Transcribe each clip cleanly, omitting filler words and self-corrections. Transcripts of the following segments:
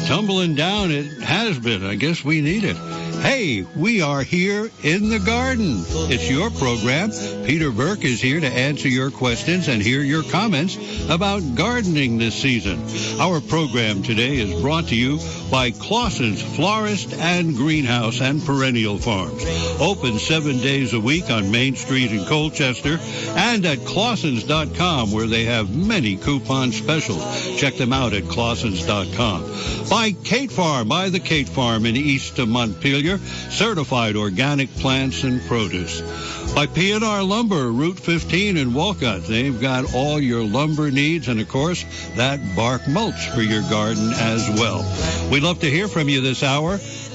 tumbling down. It has been. I guess we need it. Hey, we are here in the garden. It's your program. Peter Burke is here to answer your questions and hear your comments about gardening this season. Our program today is brought to you by Clausen's Florist and Greenhouse and Perennial Farms. Open 7 days a week on Main Street in Colchester and at Clausens.com, where they have many coupon specials. Check them out at Clausens.com. By Kate Farm, by the Kate Farm in East Montpelier, certified organic plants and produce. By P&R Lumber, Route 15 in Walcott. They've got all your lumber needs and, of course, that bark mulch for your garden as well. We'd love to hear from you this hour.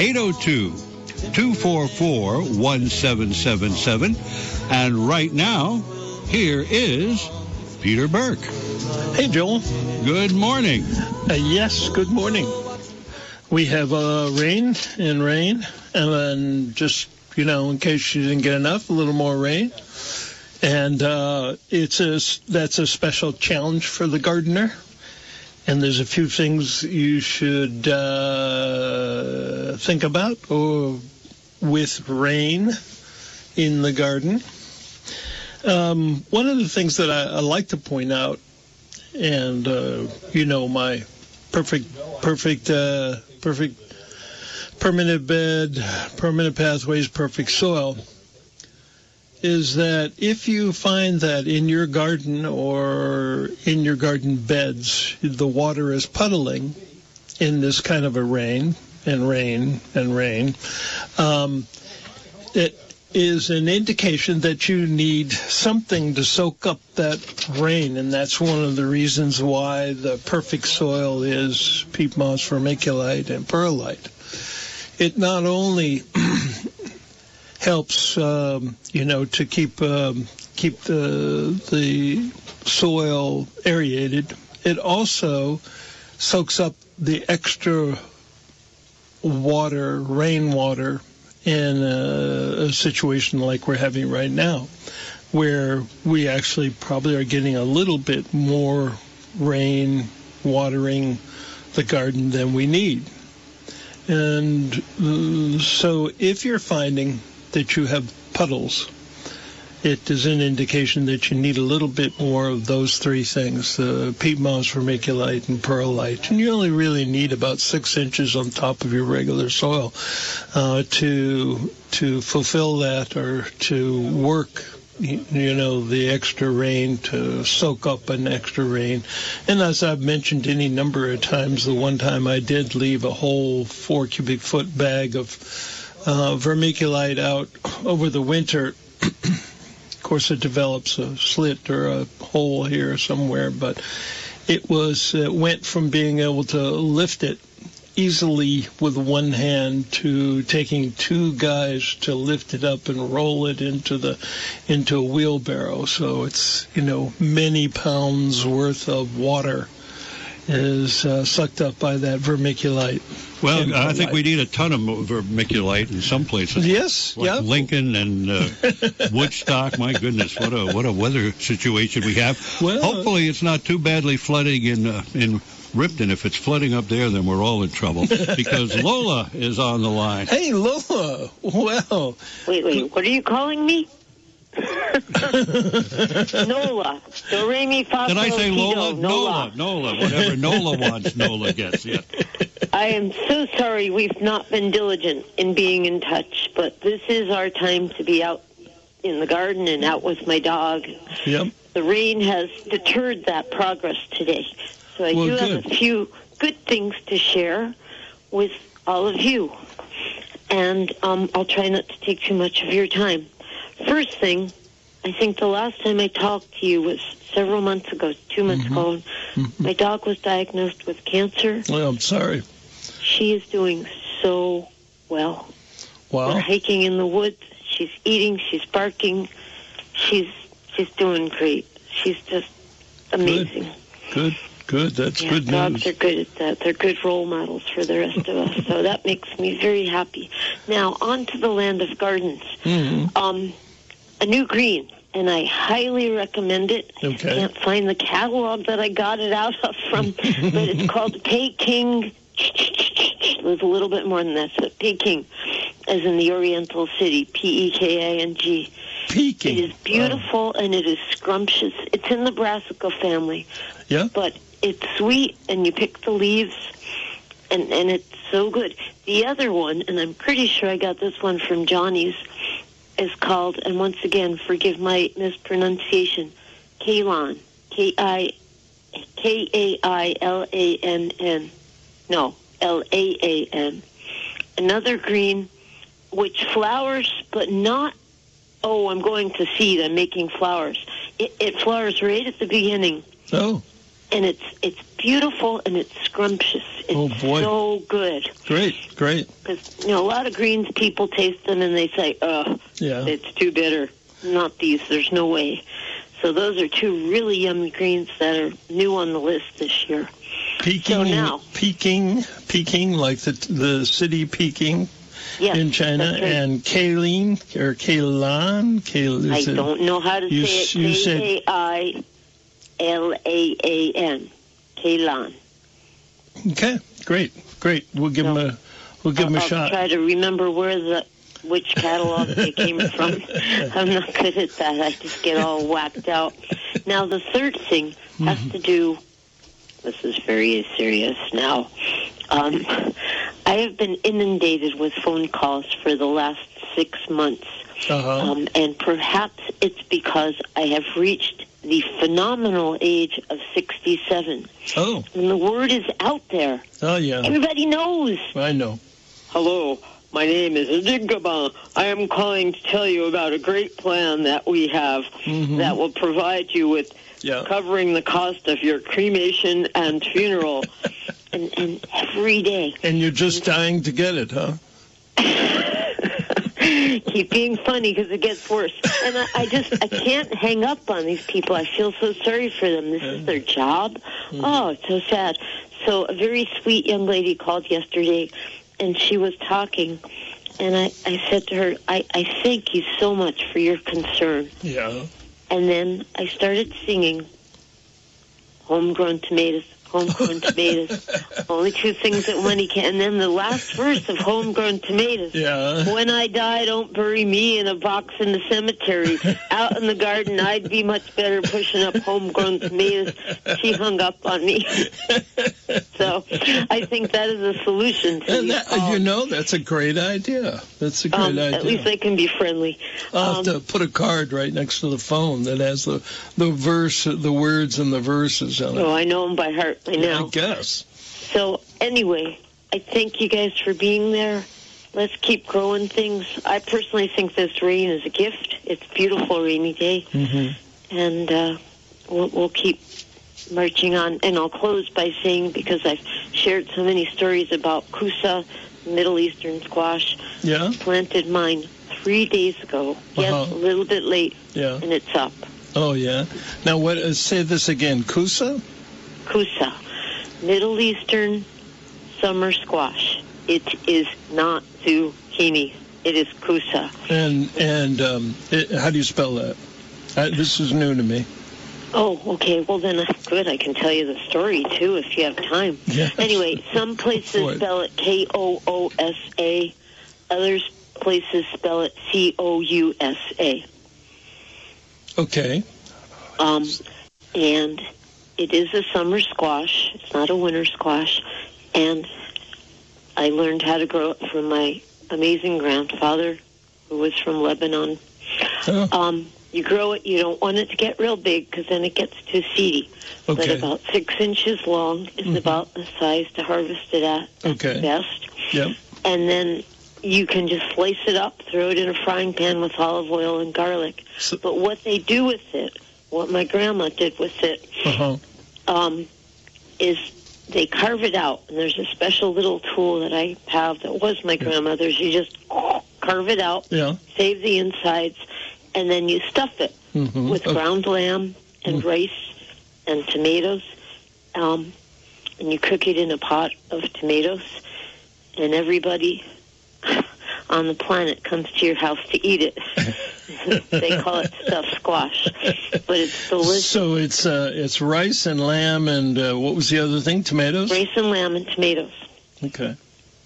802-244-1777. And right now, here is Peter Burke. Hey, Joel. Good morning. Yes, good morning. We have rain, and then just, in case you didn't get enough, a little more rain. And that's a special challenge for the gardener. And there's a few things you should think about with rain in the garden. One of the things that I like to point out, and my perfect permanent bed, permanent pathways, perfect soil, is that if you find that in your garden or in your garden beds, the water is puddling in this kind of a rain, it is an indication that you need something to soak up that rain, and that's one of the reasons why the perfect soil is peat moss, vermiculite, and perlite. It not only helps, to keep the soil aerated, it also soaks up the extra water, rainwater, in a situation like we're having right now, where we actually probably are getting a little bit more rain watering the garden than we need. And so if you're finding that you have puddles, it is an indication that you need a little bit more of those three things, peat moss, vermiculite, and perlite. And you only really need about 6 inches on top of your regular soil to fulfill that, or to work, the extra rain, to soak up an extra rain. And as I've mentioned any number of times, the one time I did leave a whole 4 cubic foot bag of vermiculite out over the winter. Of course, it develops a slit or a hole here somewhere, but it went from being able to lift it easily with one hand to taking 2 guys to lift it up and roll it into a wheelbarrow. So it's, many pounds worth of water is sucked up by that vermiculite. Well, I think we need a ton of vermiculite in some places. Yes, like Lincoln and Woodstock. My goodness, what a weather situation we have. Well, hopefully it's not too badly flooding in Ripton. If it's flooding up there, then we're all in trouble, because Lola is on the line. Hey, Lola. Well. Wait. What are you calling me? Nola. Do re mi fa Did I say Lola? Nola. Whatever Nola wants, Nola gets. Yeah. I am so sorry we've not been diligent in being in touch, but this is our time to be out in the garden and out with my dog. Yep. The rain has deterred that progress today. So I do have a few good things to share with all of you. And I'll try not to take too much of your time. First thing, I think the last time I talked to you was several months ago, 2 months ago. My dog was diagnosed with cancer. Well, I'm sorry. She is doing so well. Wow. We're hiking in the woods. She's eating. She's barking. She's doing great. She's just amazing. Good. That's good news. Dogs are good at that. They're good role models for the rest of us. So that makes me very happy. Now, on to the land of gardens. A new green, and I highly recommend it. Okay. I can't find the catalog that I got it out of from, but it's called Peking was a little bit more than that. So Peking, as in the Oriental City, Peking. Peking. It is beautiful and it is scrumptious. It's in the brassica family. Yeah. But it's sweet, and you pick the leaves, and it's so good. The other one, and I'm pretty sure I got this one from Johnny's, is called, and once again, forgive my mispronunciation, Kailan. Kailann. No, Laan. Another green, which flowers, but not, oh, I'm going to seed, I'm making flowers. It flowers right at the beginning. Oh. And it's beautiful and it's scrumptious. It's so good. Great. Because, a lot of greens, people taste them and they say, it's too bitter. Not these, there's no way. So those are two really yummy greens that are new on the list this year. Peking, like the city Peking in China, right. And Kailan. I don't know how to say it. Kailan. Kailan. Okay, great. We'll give him a shot. I'll try to remember which catalog they came from. I'm not good at that. I just get all whacked out. Now, the third thing has to do, this is very serious now. I have been inundated with phone calls for the last 6 months. And perhaps it's because I have reached the phenomenal age of 67. Oh. And the word is out there. Oh, yeah. Everybody knows. I know. Hello. My name is Digaba. I am calling to tell you about a great plan that we have that will provide you with covering the cost of your cremation and funeral and every day. And you're just dying to get it, huh? Keep being funny because it gets worse. And I can't hang up on these people. I feel so sorry for them. This is their job. Oh, it's so sad. So a very sweet young lady called yesterday, and she was talking, and I said to her, I thank you so much for your concern. Yeah. And then I started singing Homegrown Tomatoes, Homegrown Tomatoes, only two things that money can. And then the last verse of Homegrown Tomatoes. Yeah. When I die, don't bury me in a box in the cemetery. Out in the garden, I'd be much better pushing up homegrown tomatoes. She hung up on me. So I think that is a solution to that's a great idea. That's a great idea. At least I can be friendly. I'll have to put a card right next to the phone that has the verse, the words and the verses on it. Oh, I know them by heart. I know. I guess. So anyway, I thank you guys for being there. Let's keep growing things. I personally think this rain is a gift. It's a beautiful rainy day. And we'll keep marching on. And I'll close by saying, because I've shared so many stories about Kusa, Middle Eastern squash. Yeah. Planted mine 3 days ago. Yes, a little bit late. Yeah. And it's up. Oh, yeah. Now, say this again. Kusa? Kusa, Middle Eastern summer squash. It is not zucchini. It is kusa. And how do you spell that? This is new to me. Oh, okay. Well, then, good. I can tell you the story, too, if you have time. Yes. Anyway, some places spell it Koosa. Others places spell it Cousa. Okay. And it is a summer squash. It's not a winter squash. And I learned how to grow it from my amazing grandfather, who was from Lebanon. Oh. You grow it. You don't want it to get real big because then it gets too seedy. Okay. But about 6 inches long is about the size to harvest it at best. Yep. And then you can just slice it up, throw it in a frying pan with olive oil and garlic. But what they do with it, what my grandma did with it, is they carve it out. And there's a special little tool that I have that was my grandmother's. You just carve it out, save the insides, and then you stuff it with ground lamb and rice and tomatoes. And you cook it in a pot of tomatoes. And everybody on the planet comes to your house to eat it. They call it stuffed squash, but it's delicious. So it's rice and lamb and what was the other thing? Tomatoes? Rice and lamb and tomatoes. Okay.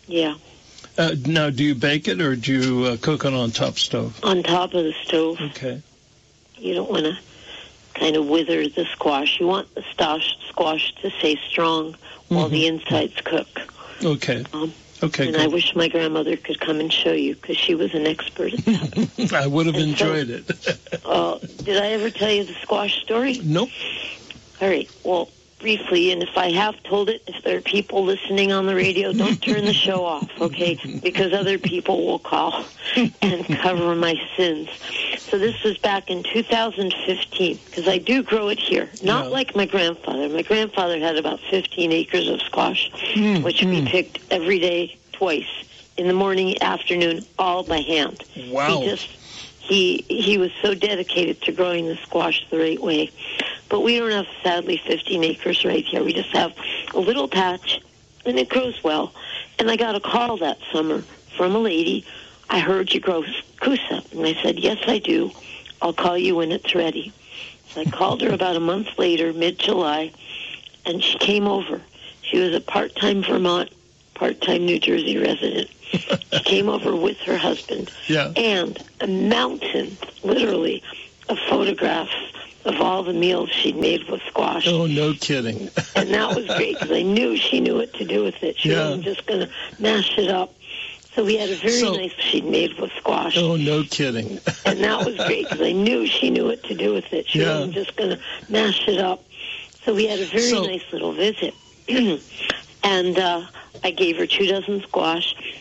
Yeah. Now, do you bake it or do you cook it on top stove? On top of the stove. Okay. You don't want to kind of wither the squash. You want the squash to stay strong while the insides cook. Okay. Okay. And I wish my grandmother could come and show you because she was an expert at that. I would have enjoyed it. Did I ever tell you the squash story? Nope. All right. Well, briefly, and if I have told it, if there are people listening on the radio, don't turn the show off, okay? Because other people will call and cover my sins. So this was back in 2015, because I do grow it here. Not like my grandfather. My grandfather had about 15 acres of squash, which we picked every day, twice, in the morning, afternoon, all by hand. Wow. He was so dedicated to growing the squash the right way. But we don't have, sadly, 15 acres right here. We just have a little patch, and it grows well. And I got a call that summer from a lady. I heard you grow Coosa. And I said, yes, I do. I'll call you when it's ready. So I called her about a month later, mid-July, and she came over. She was a part-time Vermont, part-time New Jersey resident. She came over with her husband. Yeah. And a mountain, literally, of photographs of all the meals she'd made with squash. Oh, no kidding. And that was great because I knew she knew what to do with it. She wasn't just going to mash it up. So we had a very nice she'd made with squash. Oh, no kidding. And that was great because I knew she knew what to do with it. She wasn't just going to mash it up. So we had a very nice little visit. And I gave her 2 dozen squash.